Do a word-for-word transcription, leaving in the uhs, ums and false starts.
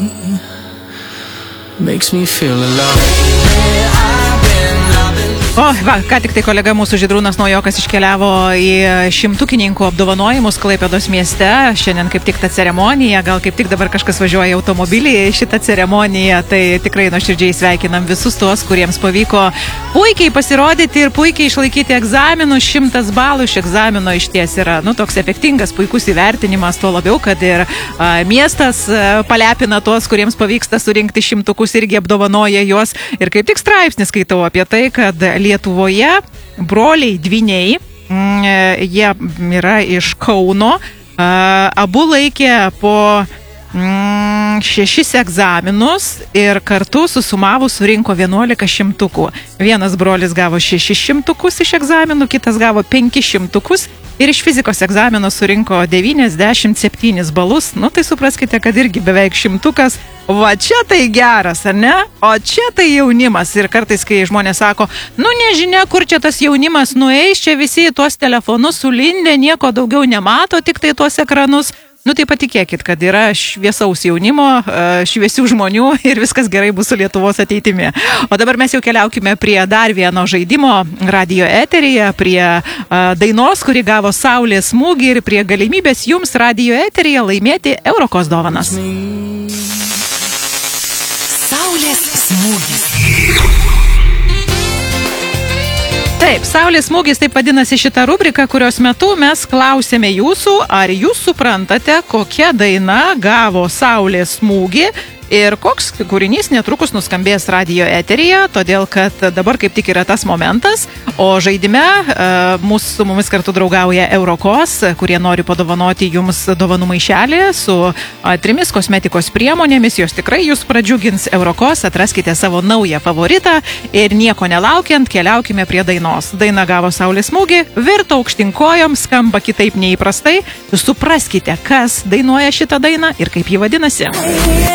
Makes me feel alive. O, va, ką tik tai kolega mūsų Žydrūnas Naujokas iškeliavo į šimtukininkų apdovanojimus Klaipėdos mieste. Šiandien kaip tik ta ceremonija, gal kaip tik dabar kažkas važiuoja automobilį į šitą ceremoniją. Tai tikrai nuoširdžiai sveikinam visus tuos, kuriems pavyko puikiai pasirodyti ir puikiai išlaikyti egzaminus. Šimtas balų iš egzamino iš ties yra, nu, toks efektingas, puikus įvertinimas, tuo labiau, kad ir a, miestas a, palepina tuos, kuriems pavyksta surinkti šimtukus, irgi apdovanoja juos. Ir kaip tik straipsnis skaitau apie tai, kad Lietuvoje broliai dvyniai, mm, jie yra iš Kauno, abu laikė po mm, šešis egzaminus ir kartu susumavus surinko vienuolika šimtukų. Vienas brolis gavo šešis šimtukus iš egzaminų, kitas gavo penkis šimtukus ir iš fizikos egzamino surinko devyniasdešimt septynis balus. Nu tai supraskite, kad irgi beveik šimtukas. Va čia tai geras, ar ne? O čia tai jaunimas. Ir kartais, kai žmonės sako, nu nežinia, kur čia tas jaunimas nueis, čia visi į tuos telefonus sulindę, nieko daugiau nemato, tik tai tuos ekranus. Nu tai patikėkit, kad yra šviesaus jaunimo, šviesių žmonių ir viskas gerai bus su Lietuvos ateitimi. O dabar mes jau keliaukime prie dar vieno žaidimo radijo eteryje, prie dainos, kuri gavo saulės smūgį ir prie galimybės jums radijo eteryje laimėti Eurokos dovanas. Saulės smūgis. Taip, saulės smūgis, taip vadinasi šitą rubriką, kurios metu mes klausėme jūsų, ar jūs suprantate, kokia daina gavo saulės smūgį ir koks kūrinys netrukus nuskambės radijo eteryje, todėl kad dabar kaip tik yra tas momentas, o žaidime mūsų, su mumis kartu draugauja Eurokos, kurie nori padovanoti jums dovanų maišelį su trimis kosmetikos priemonėmis, jos tikrai jūs pradžiugins. Eurokos, atraskite savo naują favoritą ir nieko nelaukiant, keliaukime prie dainos. Daina gavo saulės smūgį, virto aukštinkojom, skamba kitaip neįprastai. Supraskite, kas dainuoja šitą dainą ir kaip ji vadinasi.